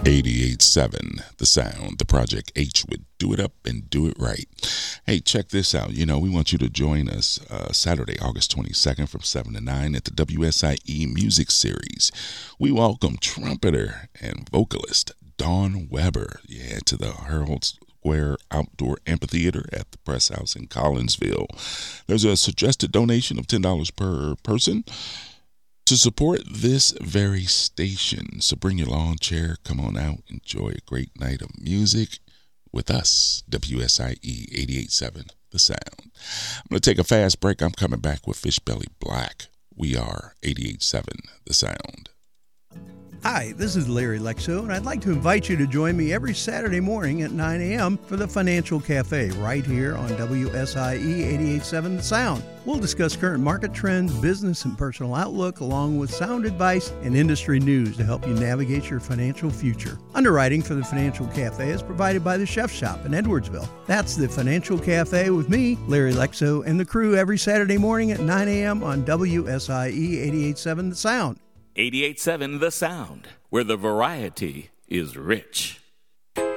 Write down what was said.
88.7 The Sound, the Project H would do it up and do it right. Hey, check this out. You know, we want you to join us Saturday, August 22nd from 7 to 9 at the WSIE Music Series. We welcome trumpeter and vocalist Dawn Weber, to the Herald Square Outdoor Amphitheater at the Press House in Collinsville. There's a suggested donation of $10 per person to support this very station. So bring your lawn chair, come on out, enjoy a great night of music with us, WSIE 88.7 The Sound. I'm going to take a fast break. I'm coming back with Fishbelly Black. We are 88.7 The Sound. Hi, this is Larry Lexo, and I'd like to invite you to join me every Saturday morning at 9 a.m. for the Financial Cafe right here on WSIE 88.7 The Sound. We'll discuss current market trends, business and personal outlook, along with sound advice and industry news to help you navigate your financial future. Underwriting for the Financial Cafe is provided by the Chef Shop in Edwardsville. That's the Financial Cafe with me, Larry Lexo, and the crew every Saturday morning at 9 a.m. on WSIE 88.7 The Sound. 88.7 The Sound, where the variety is rich.